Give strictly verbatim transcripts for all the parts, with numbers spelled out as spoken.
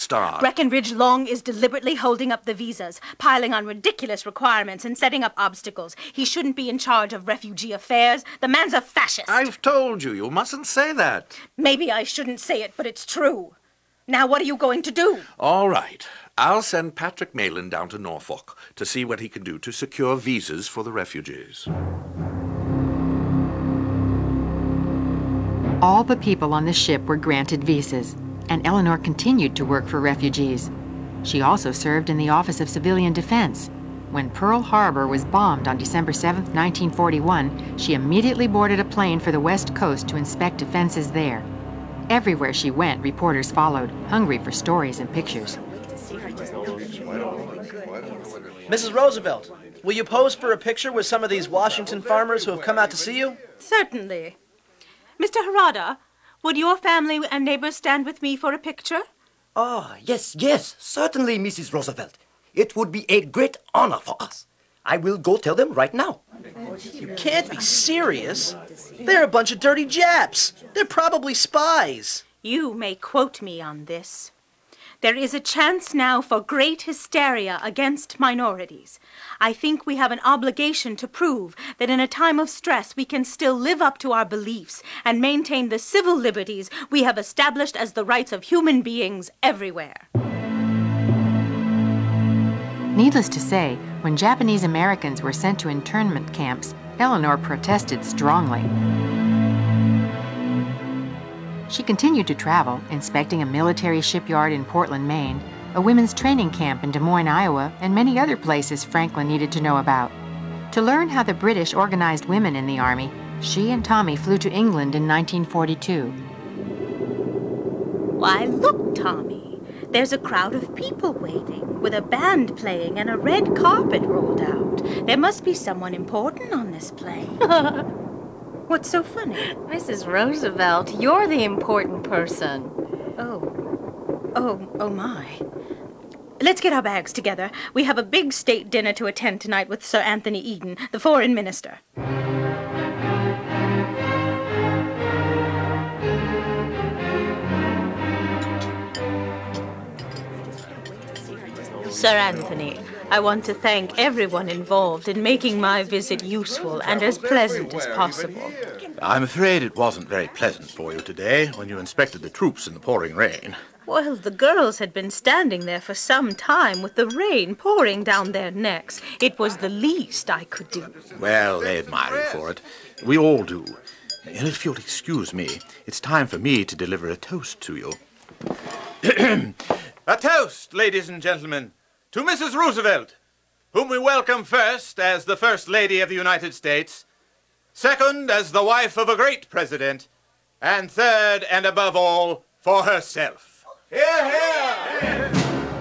start. Breckenridge Long is deliberately holding up the visas, piling on ridiculous requirements and setting up obstacles. He shouldn't be in charge of refugee affairs. The man's a fascist. I've told you, you mustn't say that. Maybe I shouldn't say it, but it's true. Now what are you going to do? All right. I'll send Patrick Malin down to Norfolk to see what he can do to secure visas for the refugees. All the people on the ship were granted visas, and Eleanor continued to work for refugees. She also served in the Office of Civilian Defense. When Pearl Harbor was bombed on December seventh, nineteen forty-one, she immediately boarded a plane for the West Coast to inspect defenses there. Everywhere she went, reporters followed, hungry for stories and pictures. Missus Roosevelt, will you pose for a picture with some of these Washington farmers who have come out to see you? Certainly. Mister Harada, would your family and neighbors stand with me for a picture? Ah, yes, yes, certainly, Missus Roosevelt. It would be a great honor for us. I will go tell them right now. You can't be serious. They're a bunch of dirty Japs. They're probably spies. You may quote me on this. There is a chance now for great hysteria against minorities. I think we have an obligation to prove that in a time of stress we can still live up to our beliefs and maintain the civil liberties we have established as the rights of human beings everywhere. Needless to say, when Japanese Americans were sent to internment camps, Eleanor protested strongly. She continued to travel, inspecting a military shipyard in Portland, Maine, a women's training camp in Des Moines, Iowa, and many other places Franklin needed to know about. To learn how the British organized women in the Army, she and Tommy flew to England in nineteen forty-two. Why, look, Tommy. There's a crowd of people waiting, with a band playing and a red carpet rolled out. There must be someone important on this plane. What's so funny? Missus Roosevelt, you're the important person. Oh. Oh, oh my. Let's get our bags together. We have a big state dinner to attend tonight with Sir Anthony Eden, the foreign minister. Sir Anthony, I want to thank everyone involved in making my visit useful and as pleasant as possible. I'm afraid it wasn't very pleasant for you today when you inspected the troops in the pouring rain. Well, the girls had been standing there for some time with the rain pouring down their necks. It was the least I could do. Well, they admire you for it. We all do. And if you'll excuse me, it's time for me to deliver a toast to you. A toast, ladies and gentlemen, to Missus Roosevelt, whom we welcome first as the First Lady of the United States, second as the wife of a great president, and third and above all, for herself. Hear, hear!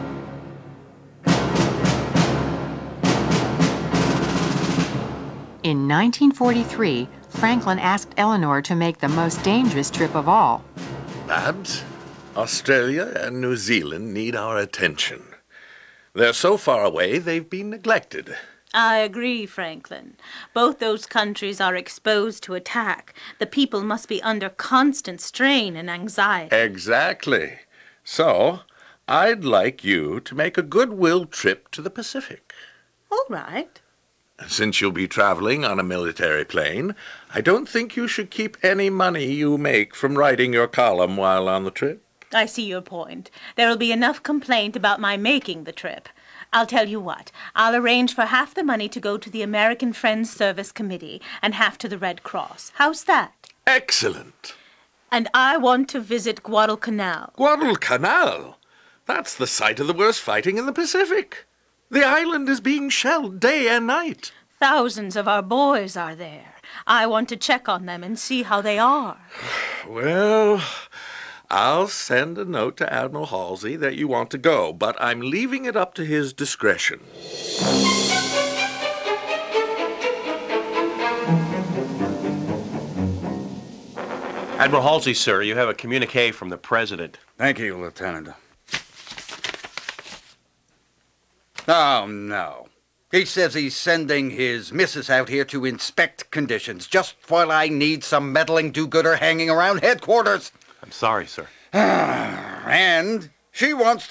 In nineteen forty-three, Franklin asked Eleanor to make the most dangerous trip of all. Babs, Australia and New Zealand need our attention. They're so far away, they've been neglected. I agree, Franklin. Both those countries are exposed to attack. The people must be under constant strain and anxiety. Exactly. So, I'd like you to make a goodwill trip to the Pacific. All right. Since you'll be traveling on a military plane, I don't think you should keep any money you make from writing your column while on the trip. I see your point. There'll be enough complaint about my making the trip. I'll tell you what. I'll arrange for half the money to go to the American Friends Service Committee and half to the Red Cross. How's that? Excellent. And I want to visit Guadalcanal. Guadalcanal? That's the site of the worst fighting in the Pacific. The island is being shelled day and night. Thousands of our boys are there. I want to check on them and see how they are. Well, I'll send a note to Admiral Halsey that you want to go, but I'm leaving it up to his discretion. Admiral Halsey, sir, you have a communique from the President. Thank you, Lieutenant. Oh, no. He says he's sending his missus out here to inspect conditions, just while I need some meddling do-gooder hanging around headquarters. I'm sorry, sir. And she wants